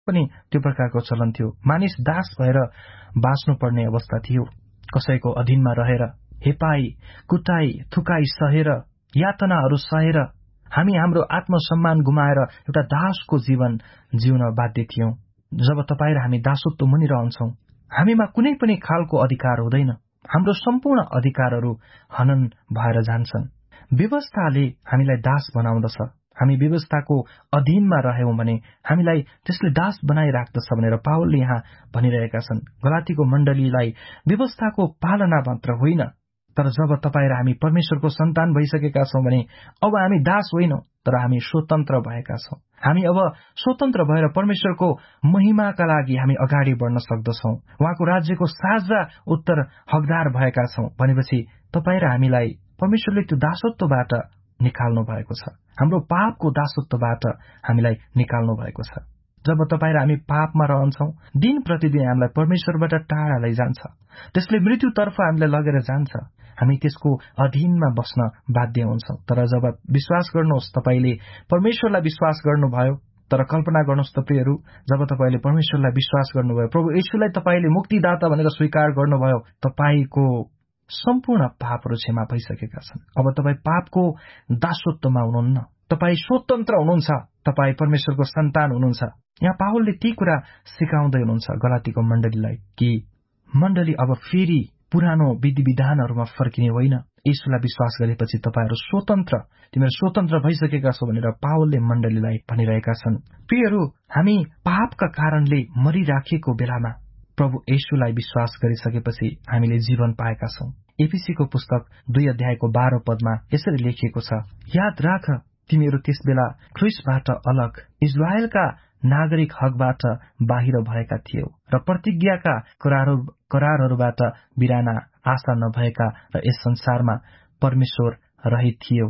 पनि त्यो प्रकारको चलन थियो। मानिस दास भएर बाँच्नुपर्ने अवस्था थियो। कसैको अधीनमा रहेर हेपाई, कुटाई, थुकाई सहेर, यातनाहरू सहेर हामी हाम्रो आत्मसम्मान गुमाएर एउटा दासको जीवन जिउन बाध्य थियौं। जब तपाईँ र हामी दासत्व मुनि रहन्छौं, हामीमा कुनै पनि खालको अधिकार हुँदैन। हाम्रो सम्पूर्ण अधिकारहरू हनन भएर जान्छन्। व्यवस्थाले हामीलाई दास बनाउँदछ। हामी व्यवस्थाको अधीनमा रह्यौं भने हामीलाई त्यसले दास बनाइराख्दछ भनेर पावलले यहाँ भनिरहेका छन्। गलातीको मण्डलीलाई व्यवस्थाको पालना मात्र होइन, तर जब तपाईँ र हामी परमेश्वरको सन्तान भइसकेका छौं भने अब हामी दास होइनौं, तर हामी स्वतन्त्र भएका छौं। हामी अब स्वतन्त्र भएर परमेश्वरको महिमाका लागि हामी अगाडि बढ्न सक्दछौं। उहाँको राज्यको साझा उत्तर हकदार भएका छौं भनेपछि तपाईँ र हामीलाई परमेश्वरले त्यो दासत्वबाट निकाल्नु भएको छ। हाम्रो पापको दासत्वबाट हामीलाई निकाल्नु भएको छ। जब तपाईँ र हामी पापमा रहन्छौं, दिन प्रतिदिन हामीलाई परमेश्वरबाट टाढा लैजान्छ। त्यसले मृत्युतर्फ हामीलाई लगेर जान्छ। हामी त्यसको अधीनमा बस्न बाध्य हुन्छौं। तर जब विश्वास गर्नुहोस्, तपाईँले परमेश्वरलाई विश्वास गर्नुभयो, तर कल्पना गर्नुहोस् त प्रियहरू, जब तपाईँले परमेश्वरलाई विश्वास गर्नुभयो, प्रभु येशूलाई तपाईँले मुक्तिदाता भनेर स्वीकार गर्नुभयो, तपाईँको सम्पूर्ण पापहरू क्षमा भइसकेका छन्। अब तपाईँ पापको दासत्वमा हुनुहुन्न, तपाईँ स्वतन्त्र हुनुहुन्छ, तपाईँ परमेश्वरको सन्तान हुनुहुन्छ। यहाँ पावलले ती कुरा सिकाउँदै हुनुहुन्छ गलातीको मण्डलीलाई कि मण्डली अब फेरि पुरानो विधि विधानहरूमा फर्किने होइन। येशूलाई विश्वास गरेपछि तपाईहरू स्वतन्त्र, तिमीहरू स्वतन्त्र भइसकेका छौ भनेर पावलले मण्डलीलाई भनिरहेका छन्। प्रियहरू, हामी पापका कारणले मरिराखेको बेलामा प्रभु येशूलाई विश्वास गरिसकेपछि हामीले जीवन पाएका छौं। एफिसीको पुस्तक 2 अध्यायको 12 पदमा यसरी लेखिएको छ, याद राख तिमीहरू त्यसबेला ख्रिस्टबाट अलग इजरायलका नागरिक हकबाट बाहिर भएका थियौ र प्रतिज्ञाका करारहरूबाट बिराना, आशा नभएका र यस संसारमा परमेश्वर रहित थियौ।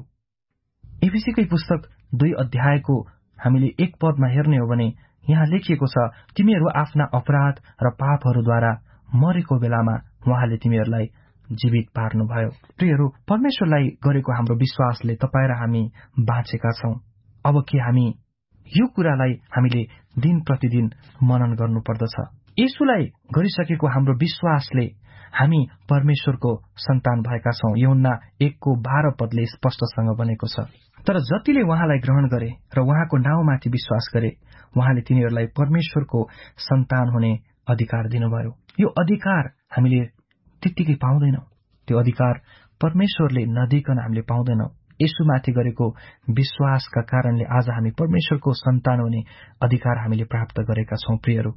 एफिसीकै पुस्तक 2 अध्यायको हामीले 1 पदमा हेर्ने हो भने यहाँ लेखिएको छ, तिमीहरू आफ्ना अपराध र पापहरूद्वारा मरेको बेलामा उहाँले तिमीहरूलाई जीवित पार्नुभयो। प्रियहरू, परमेश्वरलाई गरेको हाम्रो विश्वासले तपाईँ र हामी बाँचेका छौं। अब के हामी यो कुरालाई हामीले दिन प्रतिदिन मनन गर्नुपर्दछ। येशूलाई गरिसकेको हाम्रो विश्वासले हामी परमेश्वरको सन्तान भएका छौं। यूहन्ना 1:12 पदले स्पष्टसँग बनेको छ। तर जतिले उहाँलाई ग्रहण गरे र उहाँको नाउँमाथि विश्वास गरे, उहाँले तिनीहरूलाई परमेश्वरको सन्तान हुने अधिकार दिनुभयो। यो अधिकार हामीले त्यत्तिकै पाउँदैनौं। त्यो अधिकार परमेश्वरले नदिकन हामीले पाउँदैनौं। येशूमाथि गरेको विश्वासका कारणले आज हामी परमेश्वरको सन्तान हुने अधिकार हामीले प्राप्त गरेका छौं। प्रियहरू,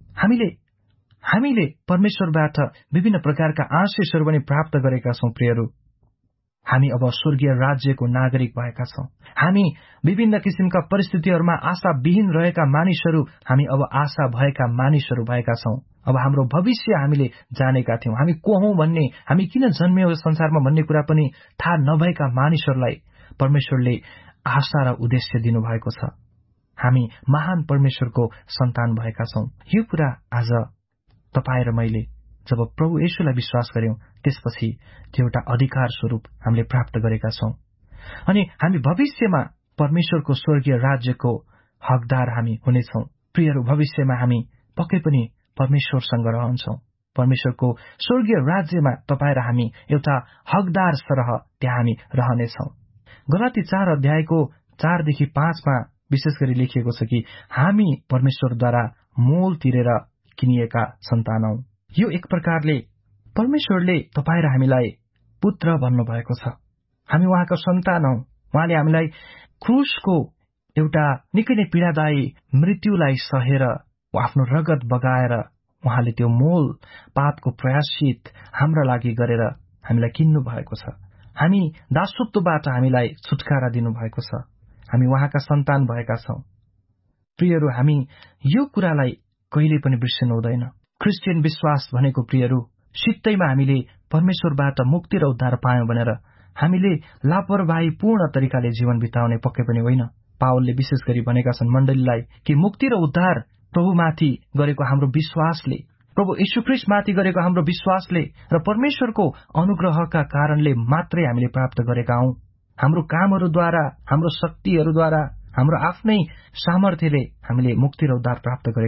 हामीले परमेश्वरबाट विभिन्न प्रकारका आशिषहरू पनि प्राप्त गरेका छौं। प्रियहरू, हामी अब स्वर्गीय राज्यको नागरिक भएका छौं। हामी विभिन्न किसिमका परिस्थितिहरूमा आशाविहीन रहेका मानिसहरू हामी अब आशा भएका मानिसहरू भएका छौं। अब हाम्रो भविष्य हामीले जानेका थियौं। हामी को हौं भन्ने, हामी किन जन्मियौं यस संसारमा भन्ने कुरा पनि थाहा नभएका मानिसहरूलाई परमेश्वरले आशा र उद्देश्य दिनुभएको छ। हामी महान परमेश्वरको सन्तान भएका छौं। यो कुरा आज तपाईँ र मैले जब प्रभु येशूलाई विश्वास गर्यौं, त्यसपछि त्यो एउटा अधिकार स्वरूप हामीले प्राप्त गरेका छौं। अनि हामी भविष्यमा परमेश्वरको स्वर्गीय राज्यको हकदार हामी हुनेछौं। प्रियहरू, भविष्यमा हामी पक्कै पनि परमेश्वरसँग रहन्छौं। परमेश्वरको स्वर्गीय राज्यमा तपाईँ र हामी एउटा हकदार सरह त्यहाँ हामी रहनेछौं। गलाती 4 अध्यायको 4देखि 5मा विशेष गरी लेखिएको छ कि हामी परमेश्वरद्वारा मोल तिरेर किनिएका सन्तान हौं। यो एक प्रकारले परमेश्वरले तपाईँ र हामीलाई पुत्र भन्नुभएको छ। हामी उहाँको सन्तान हौं। उहाँले हामीलाई क्रुसको एउटा निकै नै पीडादायी मृत्युलाई सहेर आफ्नो रगत बगाएर उहाँले त्यो मोल पापको प्रायश्चित हाम्रा लागि गरेर हामीलाई किन्नु भएको छ। हामी दासत्वबाट हामीलाई छुटकारा दिनुभएको छ। हामी उहाँका सन्तान भएका छौं। प्रियहरू, हामी यो कुरालाई कहिले पनि बिर्सनु हुँदैन। क्रिस्चियन विश्वास भनेको प्रियहरू, सित्तैमा हामीले परमेश्वरबाट मुक्ति र उद्धार पायौं भनेर हामीले लापरवाहीपूर्ण तरिकाले जीवन बिताउने पक्कै पनि होइन। पावलले विशेष गरी भनेका छन् मण्डलीलाई कि मुक्ति र उद्धार प्रभुमाथि गरेको हाम्रो विश्वासले, प्रभु येशू ख्रीष्टमाथि गरेको हाम्रो विश्वासले र परमेश्वरको अनुग्रहका कारणले मात्रै हामीले प्राप्त गरेका हौं। हाम्रो कामहरूद्वारा, हाम्रो शक्तिहरूद्वारा, हाम्रो आफ्नै सामर्थ्यले हामीले मुक्ति र उद्धार प्राप्त गरेका